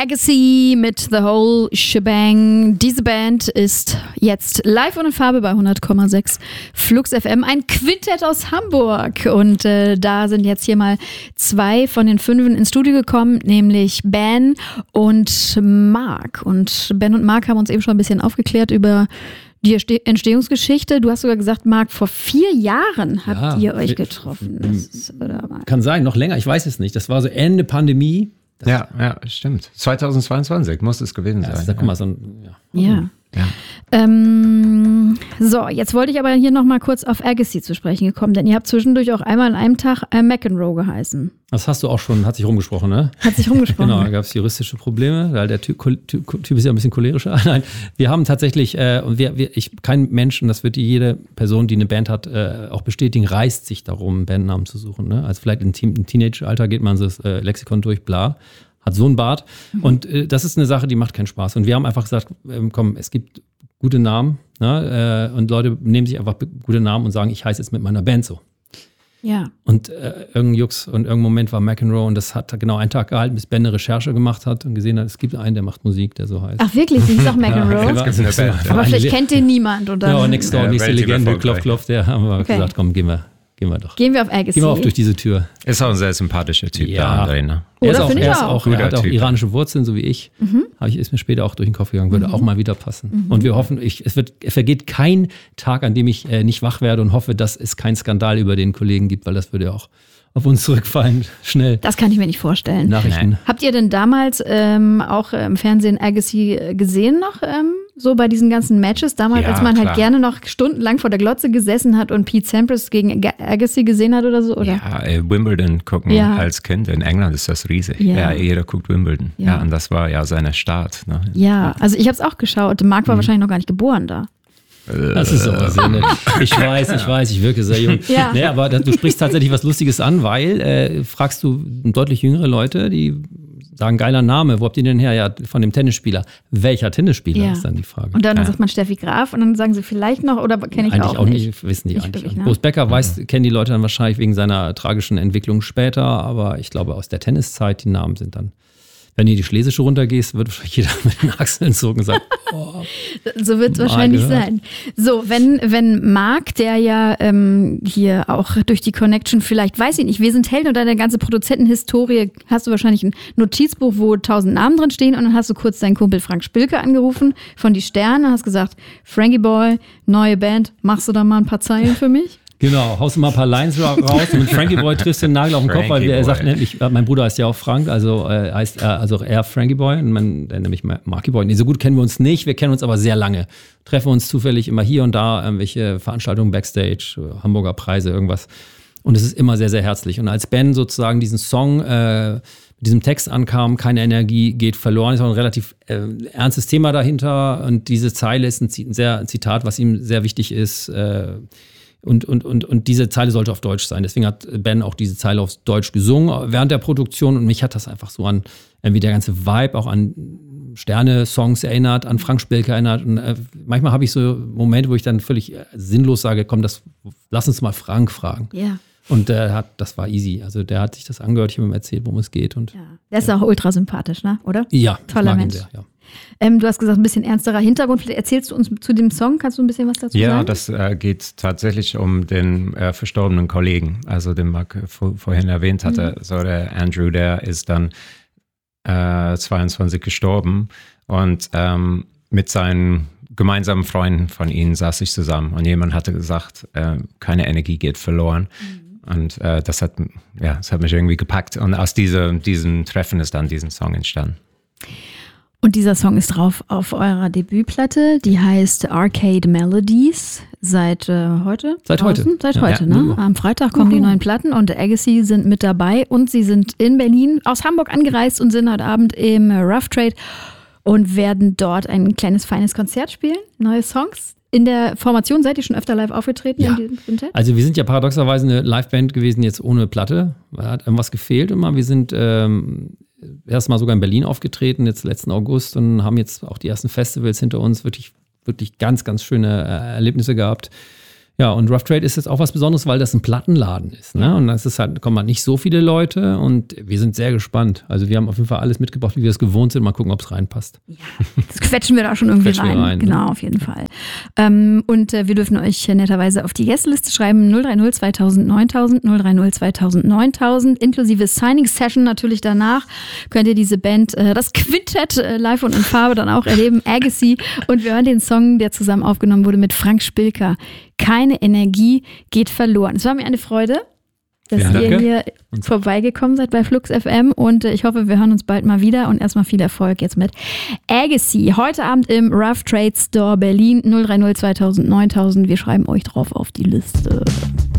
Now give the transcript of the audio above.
Agassi mit The Whole Shebang. Diese Band ist jetzt live und in Farbe bei 100,6 Flux FM. Ein Quintett aus Hamburg. Und da sind jetzt hier mal 2 von den 5 ins Studio gekommen, nämlich Ben und Mark. Und Ben und Mark haben uns eben schon ein bisschen aufgeklärt über die Entstehungsgeschichte. Du hast sogar gesagt, Marc, vor 4 Jahren habt ihr euch getroffen. Kann sein, noch länger, ich weiß es nicht. Das war so Ende Pandemie. Ja, stimmt. 2022 muss es gewesen sein. Guck mal, so ein, so, jetzt wollte ich aber hier nochmal kurz auf Agassi zu sprechen gekommen, denn ihr habt zwischendurch auch einmal an einem Tag McEnroe geheißen. Das hast du auch schon, hat sich rumgesprochen, ne? Hat sich rumgesprochen. Genau, da gab es juristische Probleme, weil der Typ ist ja ein bisschen cholerischer. Nein, wir haben tatsächlich, kein Mensch, und das wird jede Person, die eine Band hat, auch bestätigen, reißt sich darum, einen Bandnamen zu suchen. Ne? Also vielleicht im Teenage-Alter geht man das Lexikon durch, bla, hat so einen Bart. Und das ist eine Sache, die macht keinen Spaß. Und wir haben einfach gesagt, komm, es gibt gute Namen, ne? Und Leute nehmen sich einfach gute Namen und sagen, ich heiße jetzt mit meiner Band so. Ja. Und irgendein Jux und irgendein Moment war McEnroe und das hat genau einen Tag gehalten, bis Ben eine Recherche gemacht hat und gesehen hat, es gibt einen, der macht Musik, der so heißt. Ach wirklich, die hieß auch McEnroe? Aber vielleicht kennt den niemand. Oder? Ja, nächste Legende, Klopf, der haben wir gesagt, komm, gehen wir doch. Gehen wir auf Agassi. Gehen wir auf durch diese Tür. Ist auch ein sehr sympathischer Typ, der André, ne? Er hat auch iranische Wurzeln, so wie ich. Ist mir später auch durch den Kopf gegangen, würde auch mal wieder passen. Und wir hoffen, es vergeht kein Tag, an dem ich nicht wach werde und hoffe, dass es keinen Skandal über den Kollegen gibt, weil das würde ja auch auf uns zurückfallen, schnell. Das kann ich mir nicht vorstellen. Nachrichten. Nein. Habt ihr denn damals auch im Fernsehen Agassi gesehen noch, so bei diesen ganzen Matches? Damals, als man halt gerne noch stundenlang vor der Glotze gesessen hat und Pete Sampras gegen Agassi gesehen hat oder so, oder? Ja, Wimbledon gucken als Kind. In England ist das riesig. Ja, jeder guckt Wimbledon. Ja, und das war ja seine Start. Ne? Ja, also ich habe es auch geschaut. Marc war wahrscheinlich noch gar nicht geboren da. Das ist aber sehr nett. Ich weiß, ich wirke sehr jung. Ja. Nee, aber du sprichst tatsächlich was Lustiges an, weil fragst du deutlich jüngere Leute, die sagen, geiler Name, wo habt ihr den her? Ja, von dem Tennisspieler. Welcher Tennisspieler ist dann die Frage. Und dann sagt man Steffi Graf und dann sagen sie vielleicht noch, oder kenne ich eigentlich auch nicht. Wissen die eigentlich nicht. Boris Becker kennen die Leute dann wahrscheinlich wegen seiner tragischen Entwicklung später, aber ich glaube aus der Tenniszeit, die Namen sind dann. Wenn du die Schlesische runtergehst, wird wahrscheinlich jeder mit den Achseln zucken und sagen, so wird es wahrscheinlich sein. So, wenn Marc, der ja hier auch durch die Connection vielleicht, weiß ich nicht, wir sind Helden und deine ganze Produzentenhistorie, hast du wahrscheinlich ein Notizbuch, wo 1000 Namen drin stehen und dann hast du kurz deinen Kumpel Frank Spilke angerufen von Die Sterne, hast gesagt, Frankie Boy, neue Band, machst du da mal ein paar Zeilen für mich? Genau, haust du mal ein paar Lines raus und mit Frankie Boy triffst du den Nagel auf den Kopf, weil er sagt nämlich, mein Bruder heißt ja auch Frank, also heißt er Frankie Boy und der nämlich Marky Boy. Nee, so gut kennen wir uns nicht, wir kennen uns aber sehr lange. Treffen uns zufällig immer hier und da, irgendwelche Veranstaltungen Backstage, Hamburger Preise, irgendwas. Und es ist immer sehr, sehr herzlich. Und als Ben sozusagen diesen Song mit diesem Text ankam, keine Energie geht verloren, ist auch ein relativ ernstes Thema dahinter und diese Zeile ist ein Zitat, was ihm sehr wichtig ist, Und diese Zeile sollte auf Deutsch sein. Deswegen hat Ben auch diese Zeile auf Deutsch gesungen während der Produktion. Und mich hat das einfach so an irgendwie der ganze Vibe auch an Sterne-Songs erinnert, an Frank Spilke erinnert. Und manchmal habe ich so Momente, wo ich dann völlig sinnlos sage, komm, lass uns mal Frank fragen. Ja. Und das war easy. Also der hat sich das angehört, ich habe ihm erzählt, worum es geht. Und der ist auch ultra sympathisch, ne? Oder? Ja, toller Mensch. Sehr, ja. Du hast gesagt, ein bisschen ernsterer Hintergrund. Vielleicht erzählst du uns zu dem Song, kannst du ein bisschen was dazu sagen? Ja, das geht tatsächlich um den verstorbenen Kollegen, also den Marc vorhin erwähnt hatte. So der Andrew, der ist dann 22 gestorben und mit seinen gemeinsamen Freunden von ihnen saß ich zusammen und jemand hatte gesagt, keine Energie geht verloren. Und das hat mich irgendwie gepackt und aus diesem Treffen ist dann diesen Song entstanden. Und dieser Song ist drauf auf eurer Debütplatte, die heißt Arcade Melodies, seit heute? Seit heute. Seit heute, ne? Am Freitag kommen die neuen Platten und Agassi sind mit dabei und sie sind in Berlin aus Hamburg angereist und sind heute Abend im Rough Trade und werden dort ein kleines, feines Konzert spielen, neue Songs. In der Formation seid ihr schon öfter live aufgetreten in diesem Quintett? Also wir sind ja paradoxerweise eine Liveband gewesen, jetzt ohne Platte. Da hat irgendwas gefehlt immer. Wir sind erstmal sogar in Berlin aufgetreten, jetzt letzten August und haben jetzt auch die ersten Festivals hinter uns. Wirklich, wirklich ganz, ganz schöne Erlebnisse gehabt. Ja, und Rough Trade ist jetzt auch was Besonderes, weil das ein Plattenladen ist. Ne? Und das ist halt, kommen halt nicht so viele Leute und wir sind sehr gespannt. Also wir haben auf jeden Fall alles mitgebracht, wie wir es gewohnt sind. Mal gucken, ob es reinpasst. Ja, das quetschen wir da schon irgendwie rein. Genau, auf jeden Fall. Und wir dürfen euch netterweise auf die Gästeliste schreiben 030 2000 9000, 030 2000 9000, inklusive Signing-Session natürlich danach. Könnt ihr diese Band, das Quintett live und in Farbe dann auch erleben, Agassi. Und wir hören den Song, der zusammen aufgenommen wurde mit Frank Spilker. Keine Energie geht verloren. Es war mir eine Freude, dass ihr hier vorbeigekommen seid bei Flux FM und ich hoffe, wir hören uns bald mal wieder und erstmal viel Erfolg jetzt mit Agassi. Heute Abend im Rough Trade Store Berlin 030 2000 9000. Wir schreiben euch drauf auf die Liste.